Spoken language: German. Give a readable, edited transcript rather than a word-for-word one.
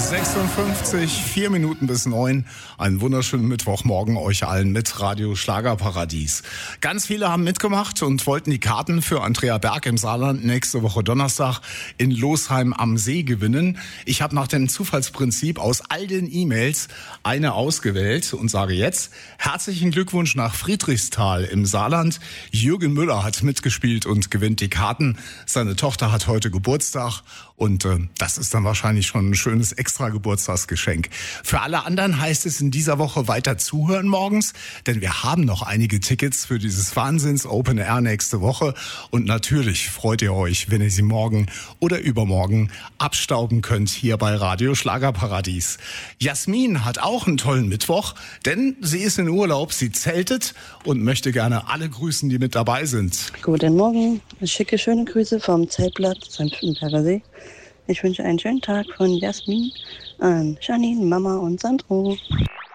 8:56, 4 Minuten bis 9. Einen wunderschönen Mittwochmorgen euch allen mit Radio Schlagerparadies. Ganz viele haben mitgemacht und wollten die Karten für Andrea Berg im Saarland nächste Woche Donnerstag in Losheim am See gewinnen. Ich habe nach dem Zufallsprinzip aus all den E-Mails eine ausgewählt und sage jetzt herzlichen Glückwunsch nach Friedrichsthal im Saarland. Jürgen Müller hat mitgespielt und gewinnt die Karten. Seine Tochter hat heute Geburtstag und das ist dann wahrscheinlich schon ein schönes Extra-Geburtstagsgeschenk. Für alle anderen heißt es in dieser Woche weiter zuhören morgens, denn wir haben noch einige Tickets für dieses Wahnsinns-Open Air nächste Woche. Und natürlich freut ihr euch, wenn ihr sie morgen oder übermorgen abstauben könnt hier bei Radio Schlagerparadies. Jasmin hat auch einen tollen Mittwoch, denn sie ist in Urlaub, sie zeltet und möchte gerne alle grüßen, die mit dabei sind. Guten Morgen, schicke schöne Grüße vom Zeltplatz am Pfefferberger See. Ich wünsche einen schönen Tag von Jasmin an Janine, Mama und Sandro.